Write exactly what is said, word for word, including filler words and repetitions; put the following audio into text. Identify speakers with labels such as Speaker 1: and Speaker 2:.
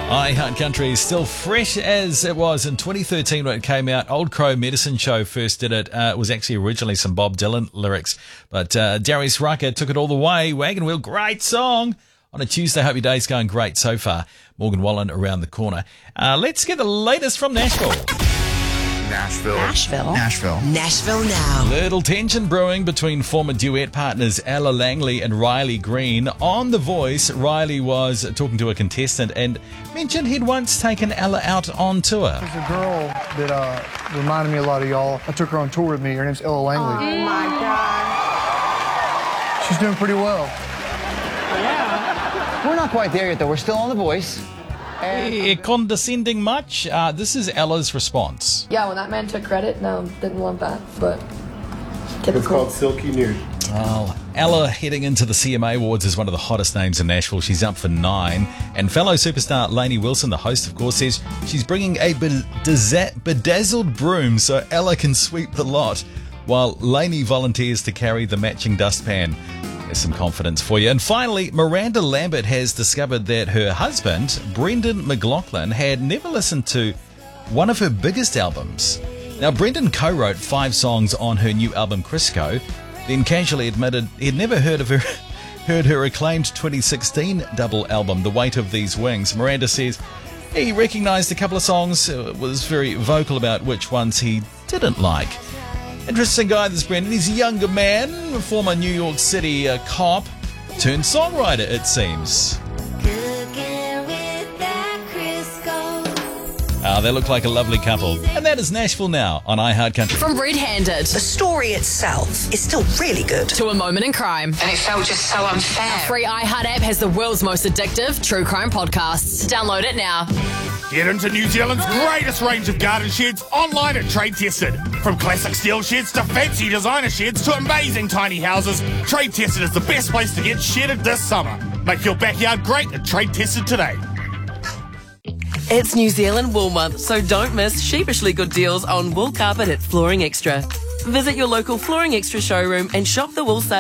Speaker 1: I Heart Country is still fresh as it was in twenty thirteen when it came out. Old Crow Medicine Show first did it. Uh, it was actually originally some Bob Dylan lyrics, but uh, Darius Rucker took it all the way. Wagon Wheel, great song. On a Tuesday, hope your day's going great so far. Morgan Wallen around the corner. Uh, let's get the latest from Nashville.
Speaker 2: Nashville.
Speaker 3: Nashville.
Speaker 2: Nashville.
Speaker 3: Nashville now.
Speaker 1: Little tension brewing between former duet partners Ella Langley and Riley Green. On The Voice, Riley was talking to a contestant and mentioned he'd once taken Ella out on tour.
Speaker 4: There's a girl that uh, reminded me a lot of y'all. I took her on tour with me. Her name's Ella Langley.
Speaker 5: Oh my God.
Speaker 4: She's doing pretty well.
Speaker 5: Yeah.
Speaker 6: We're not quite there yet, though. We're still on The Voice. And
Speaker 1: Eh, condescending much? Uh, this is Ella's response.
Speaker 7: Yeah, when that man took credit, no, didn't want that, but
Speaker 8: It's
Speaker 7: typical.
Speaker 8: called Silky Nude.
Speaker 1: Well, Ella heading into the C M A Awards is one of the hottest names in Nashville. She's up for nine. And fellow superstar Lainey Wilson, the host, of course, says she's bringing a bedazz- bedazzled broom so Ella can sweep the lot, while Lainey volunteers to carry the matching dustpan. There's some confidence for you. And finally, Miranda Lambert has discovered that her husband, Brendan McLaughlin, had never listened to one of her biggest albums. Now, Brendan co-wrote five songs on her new album, Crisco, then casually admitted he'd never heard of her heard her acclaimed twenty sixteen double album, The Weight of These Wings. Miranda says he recognised a couple of songs, uh, was very vocal about which ones he didn't like. Interesting guy, this Brendan. He's a younger man, a former New York City uh, cop turned songwriter, it seems. Ah, they look like a lovely couple. And that is Nashville Now on I Heart Country.
Speaker 3: From Red Handed
Speaker 9: The story itself is still really good.
Speaker 3: to A Moment in Crime.
Speaker 9: And it felt just so unfair.
Speaker 3: Free iHeart app has the world's most addictive true crime podcasts. Download it now.
Speaker 10: Get into New Zealand's greatest range of garden sheds online at Trade Tested. From classic steel sheds to fancy designer sheds to amazing tiny houses, Trade Tested is the best place to get shedded this summer. Make your backyard great at Trade Tested today.
Speaker 11: It's New Zealand Wool Month, so don't miss sheepishly good deals on wool carpet at Flooring Extra. Visit your local Flooring Extra showroom and shop the wool sale.